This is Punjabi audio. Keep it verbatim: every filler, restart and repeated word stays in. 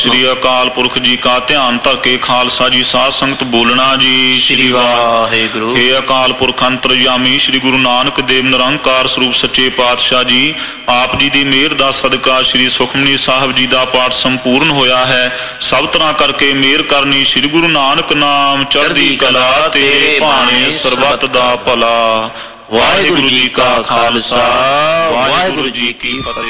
ਸ੍ਰੀ ਅਕਾਲ ਪੁਰਖ ਜੀ ਕਾ ਧਿਆਨ ਧਰ ਕੇ ਖਾਲਸਾ ਜੀ ਸਾਧ ਸੰਗਤ ਬੋਲਣਾ ਜੀ। ਸ੍ਰੀ ਵਾਹਿਗੁਰੂ। ਇਹ ਅਕਾਲ ਪੁਰਖ ਅੰਤਰਯਾਮੀ ਸ੍ਰੀ ਗੁਰੂ ਨਾਨਕ ਦੇਵ ਨਿਰੰਕਾਰ ਸਰੂਪ ਸੱਚੇ ਪਾਤਸ਼ਾਹ ਜੀ, ਆਪ ਜੀ ਦੀ ਮਿਹਰ ਦਾ ਸਦਕਾ ਸ੍ਰੀ ਸੁਖਮਨੀ ਸਾਹਿਬ ਜੀ ਦਾ ਪਾਠ ਸੰਪੂਰਨ ਹੋਇਆ ਹੈ। ਸਭ ਤਰ੍ਹਾਂ ਕਰਕੇ ਮਿਹਰ ਕਰਨੀ ਸ੍ਰੀ ਗੁਰੂ ਨਾਨਕ ਨਾਮ ਚੜ੍ਹਦੀ ਕਲਾ ਤੇ ਭਾਣੇ ਸਰਬੱਤ ਦਾ ਭਲਾ। ਵਾਹਿਗੁਰੂ ਜੀ ਕਾ ਖਾਲਸਾ, ਵਾਹਿਗੁਰੂ ਜੀ ਕੀ ਫਤਿਹ।